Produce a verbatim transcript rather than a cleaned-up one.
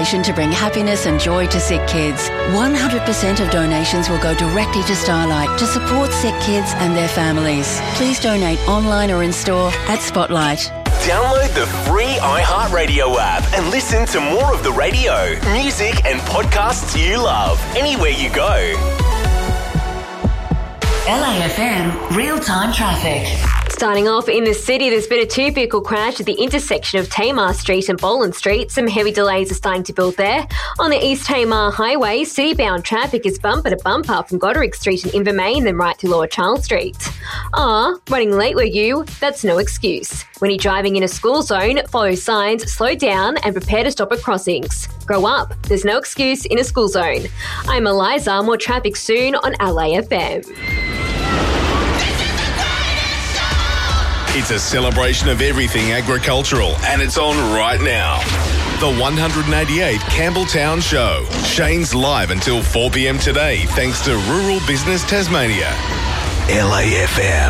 To bring happiness and joy to sick kids. one hundred percent of donations will go directly to Starlight to support sick kids and their families. Please donate online or in store at Spotlight. Download the free iHeartRadio app and listen to more of the radio, music and podcasts you love anywhere you go. L A F M real-time traffic. Starting off in the city, there's been a two-vehicle crash at the intersection of Tamar Street and Boland Street. Some heavy delays are starting to build there. On the East Tamar Highway, city-bound traffic is bumper to bumper from Goderic Street and Invermain, then right to Lower Charles Street. Ah, running late were you? That's no excuse. When you're driving in a school zone, follow signs, slow down and prepare to stop at crossings. Grow up. There's no excuse in a school zone. I'm Eliza. More traffic soon on L A F M. It's a celebration of everything agricultural, and it's on right now. The one eighty-eighth Campbelltown Show. Shane's live until four p.m. today, thanks to Rural Business Tasmania. L A F M.